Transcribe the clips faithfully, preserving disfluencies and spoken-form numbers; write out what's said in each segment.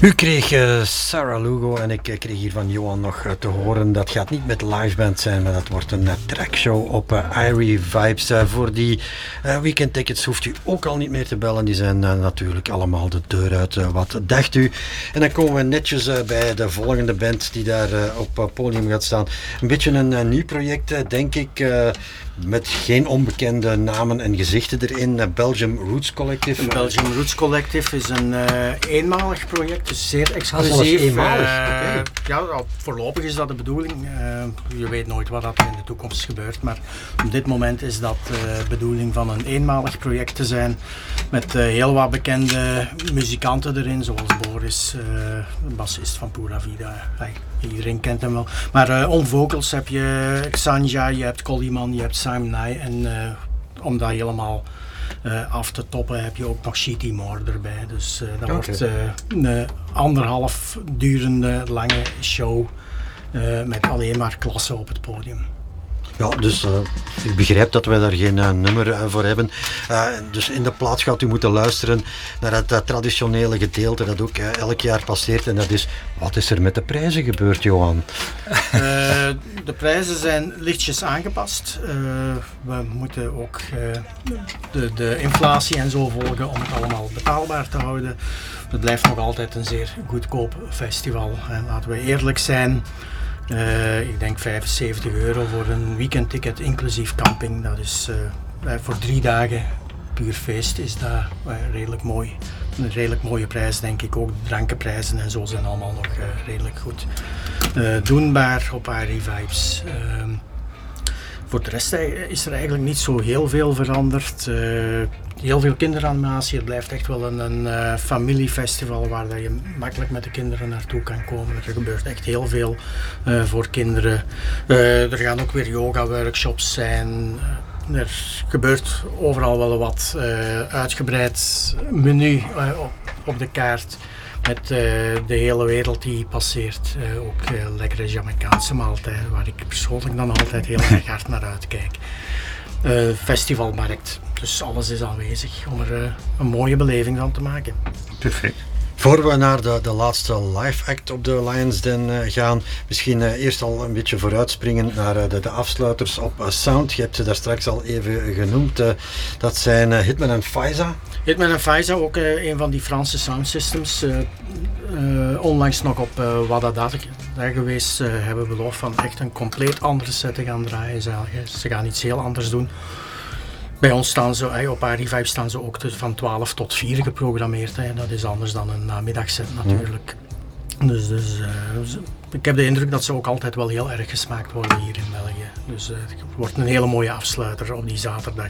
U kreeg uh, Sarah Lugo en ik uh, kreeg hier van Johan nog uh, te horen. Dat gaat niet met liveband zijn, maar dat wordt een uh, trackshow op uh, Irie Vibes. Uh, voor die uh, weekendtickets hoeft u ook al niet meer te bellen. Die zijn uh, natuurlijk allemaal de deur uit. Uh, wat dacht u? En dan komen we netjes uh, bij de volgende band die daar uh, op uh, podium gaat staan. Een beetje een uh, nieuw project, uh, denk ik. Uh, Met geen onbekende namen en gezichten erin. Uh, Belgium Roots Collective. Belgium Roots Collective is een uh, eenmalig project, dus zeer exclusief. Ah, eenmalig. Uh, okay. Ja, voorlopig is dat de bedoeling. Uh, je weet nooit wat er in de toekomst gebeurt, maar op dit moment is dat de uh, bedoeling van een eenmalig project te zijn. Met uh, heel wat bekende muzikanten erin, zoals Boris, uh, de bassist van Pura Vida. Hey, iedereen kent hem wel. Maar uh, on vocals heb je Xanja, je hebt Koliman, je hebt Simon Nye en uh, om dat helemaal uh, af te toppen heb je ook nog Shitty More erbij. Dus uh, dat okay. wordt uh, een anderhalf durende lange show uh, met alleen maar klasse op het podium. Ja, dus uh, ik begrijp dat wij daar geen uh, nummer uh, voor hebben. Uh, dus in de plaats gaat u moeten luisteren naar het uh, traditionele gedeelte dat ook uh, elk jaar passeert. En dat is, wat is er met de prijzen gebeurd, Johan? Uh, de prijzen zijn lichtjes aangepast. Uh, we moeten ook uh, de, de inflatie en zo volgen om het allemaal betaalbaar te houden. Het blijft nog altijd een zeer goedkoop festival. En laten we eerlijk zijn. Uh, ik denk vijfenzeventig euro voor een weekendticket inclusief camping. Dat is uh, voor drie dagen puur feest is dat uh, redelijk mooi. Een redelijk mooie prijs, denk ik. Ook de drankenprijzen en zo zijn allemaal nog uh, redelijk goed uh, doenbaar op Irie Vibes. Uh, voor de rest is er eigenlijk niet zo heel veel veranderd. Uh, heel veel kinderanimatie. Het blijft echt wel een, een uh, familiefestival waar dat je makkelijk met de kinderen naartoe kan komen. Er gebeurt echt heel veel uh, voor kinderen. Uh, er gaan ook weer yoga workshops zijn. Uh, er gebeurt overal wel wat uh, uitgebreid menu uh, op, op de kaart. Met uh, de hele wereld die passeert. Uh, ook uh, lekkere Jamaicaanse maaltijden, waar ik persoonlijk dan altijd heel erg hard naar uitkijk. Uh, festivalmarkt, dus alles is aanwezig om er uh, een mooie beleving van te maken. Perfect. Voor we naar de, de laatste live act op de Lions Den uh, gaan, misschien uh, eerst al een beetje vooruitspringen naar uh, de, de afsluiters op uh, Sound. Je hebt ze daar straks al even genoemd. Uh, dat zijn uh, Hitman en Faiza. Hitman en Faiza, ook uh, een van die Franse sound systems. Uh, uh, onlangs nog op uh, Wadada daar geweest, uh, hebben beloofd van echt een compleet andere set te gaan draaien. Ze, ze gaan iets heel anders doen. Bij ons staan ze, hey, op Irie Vibes staan ze ook van twaalf tot vier geprogrammeerd. Hey. Dat is anders dan een namiddagset natuurlijk. Mm. Dus, dus uh, ik heb de indruk dat ze ook altijd wel heel erg gesmaakt worden hier in België. Dus uh, het wordt een hele mooie afsluiter op die zaterdag.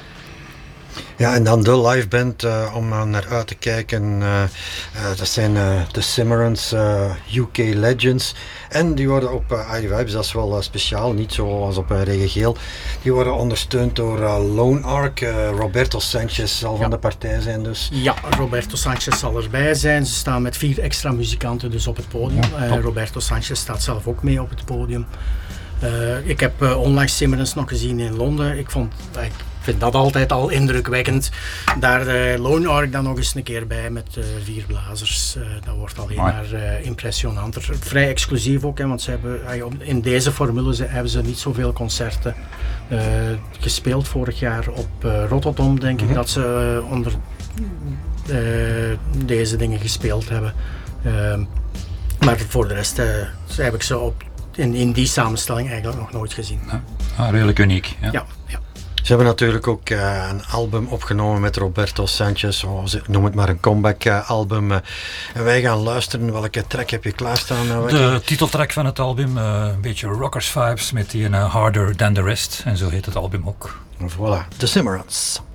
Ja, en dan de live band uh, om uh, naar uit te kijken. Uh, uh, dat zijn uh, de Cimarrons, uh, U K Legends. En die worden op uh, Irie Vibes, dat is wel uh, speciaal, niet zoals op uh, Regengeel. Die worden ondersteund door uh, Lone Ark. Uh, Roberto Sanchez zal ja. van de partij zijn dus. Ja, Roberto Sanchez zal erbij zijn. Ze staan met vier extra muzikanten dus op het podium. Ja, uh, Roberto Sanchez staat zelf ook mee op het podium. Uh, ik heb uh, onlangs Cimarrons nog gezien in Londen. Ik vond... Uh, Ik vind dat altijd al indrukwekkend. Daar uh, Lone Ark dan nog eens een keer bij met uh, vier blazers. Uh, dat wordt alleen Mooi. maar uh, impressionanter. Vrij exclusief ook, hè, want ze hebben, uh, in deze formule ze, hebben ze niet zoveel concerten uh, gespeeld. Vorig jaar op uh, Rotterdam denk mm-hmm. ik dat ze uh, onder uh, deze dingen gespeeld hebben. Uh, maar voor de rest uh, heb ik ze op, in, in die samenstelling eigenlijk nog nooit gezien. Ja, ah, redelijk uniek. Ja. Ja, ja. Ze hebben natuurlijk ook uh, een album opgenomen met Roberto Sanchez, oh, noem het maar een comeback uh, album. Uh, en wij gaan luisteren. Welke track heb je klaarstaan? Uh, de titeltrack van het album, uh, een beetje rockers vibes met die uh, Harder Than The Rest. En zo heet het album ook. Voilà, The Cimarrons.